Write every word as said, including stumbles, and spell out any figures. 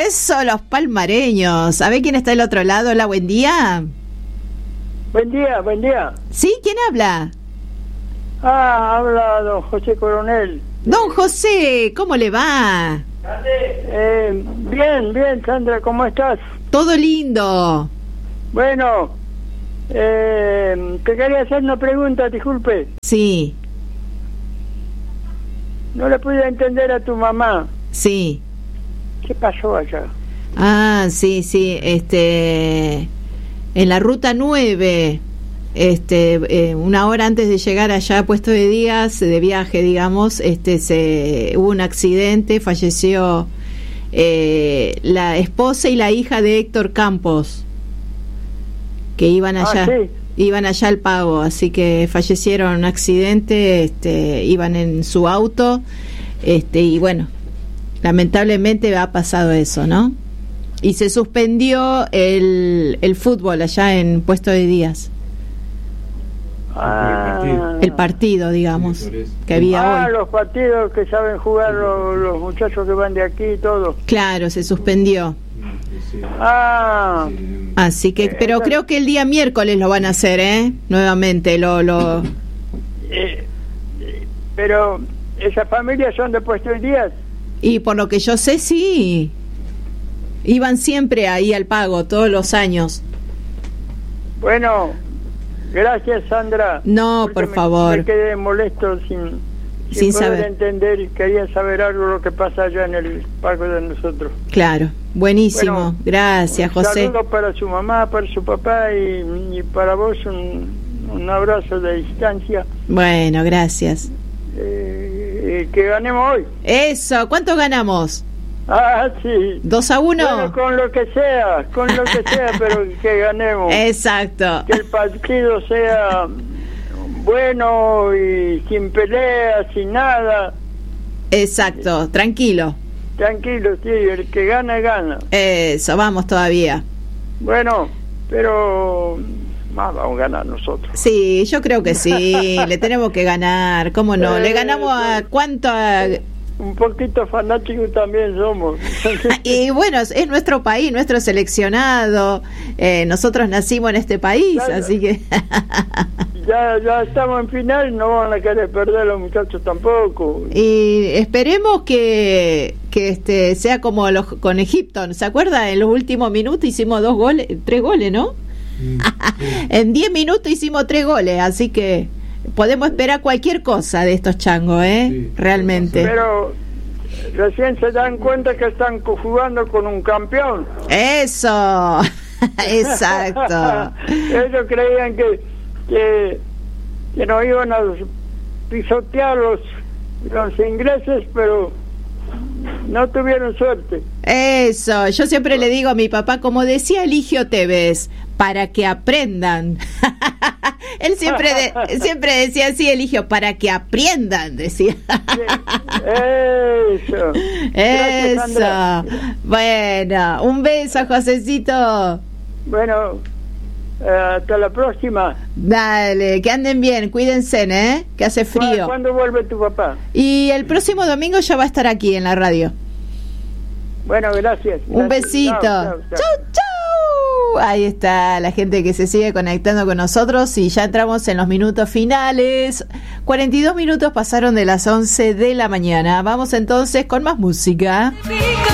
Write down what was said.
Eso, los palmareños. ¿Sabe quién está del otro lado? Hola, buen día. Buen día, buen día. ¿Sí? ¿Quién habla? Ah, habla don José Coronel. Don José, ¿cómo le va? Eh, bien, bien, Sandra, ¿cómo estás? Todo lindo. Bueno, eh, te quería hacer una pregunta, disculpe. Sí. No le pude entender a tu mamá. Sí. ¿Qué pasó allá? Ah, sí, sí, este... En la ruta nueve, este, eh, una hora antes de llegar allá a Puesto de Díaz, de viaje, digamos, este, se hubo un accidente, falleció eh, la esposa y la hija de Héctor Campos, que iban allá, ah, sí. iban allá al Pago, así que fallecieron en un accidente, este, iban en su auto, este, y bueno, lamentablemente ha pasado eso, ¿no? Y se suspendió el, el fútbol allá en Puesto de Díaz. Ah, el partido, digamos, sí, que había ah, hoy. Los partidos que saben jugar los, los muchachos que van de aquí y todo. Claro, se suspendió. Ah. Así que, pero creo que el día miércoles lo van a hacer, ¿eh? Nuevamente, lo... lo... Eh, pero, ¿esas familias son de Puesto de Díaz? Y por lo que yo sé, sí. Iban siempre ahí al Pago, todos los años. Bueno, gracias, Sandra. No, por me, favor. Me quedé molesto sin, sin, sin poder saber. entender y quería saber algo de lo que pasa allá en el Pago de nosotros. Claro, buenísimo. Bueno, gracias, un José. Saludos para su mamá, para su papá y, y para vos un, un abrazo de distancia. Bueno, gracias. Eh, que ganemos hoy. Eso, ¿cuánto ganamos? Ah, sí. ¿Dos a uno? Bueno, con lo que sea, con lo que sea, pero que ganemos. Exacto. Que el partido sea bueno y sin peleas, sin nada. Exacto, tranquilo. Tranquilo, sí, el que gana, gana. Eso, vamos todavía. Bueno, pero más vamos a ganar nosotros. Sí, yo creo que sí, le tenemos que ganar, ¿cómo no? Eh, ¿Le ganamos a cuánto? A... Un poquito fanáticos también somos. Y bueno, es nuestro país, nuestro seleccionado. Eh, nosotros nacimos en este país, ya, así que... ya, ya estamos en final, no van a querer perder los muchachos tampoco. Y esperemos que, que este sea como los con Egipto. ¿Se acuerda? En los últimos minutos hicimos dos goles, tres goles, ¿no? Mm, sí. En diez minutos hicimos tres goles, así que... podemos esperar cualquier cosa de estos changos, ¿eh? Sí, realmente. Pero recién se dan cuenta que están jugando con un campeón. Eso, exacto. Ellos creían que, que, que nos iban a pisotear los, los ingleses, pero no tuvieron suerte. Eso, yo siempre le digo a mi papá, como decía Eligio Tevez, para que aprendan. Él siempre de, siempre decía así, Eligio, para que aprendan, decía. Eso. Gracias, eso. Sandra. Bueno, un beso, Josecito. Bueno, eh, hasta la próxima. Dale, que anden bien, cuídense, ¿eh? Que hace frío. ¿Cuándo vuelve tu papá? Y el próximo domingo ya va a estar aquí en la radio. Bueno, gracias. Un gracias. besito. Chau, chau. chau. Ahí está la gente que se sigue conectando con nosotros y ya entramos en los minutos finales. cuarenta y dos minutos pasaron de las once de la mañana. Vamos entonces con más música.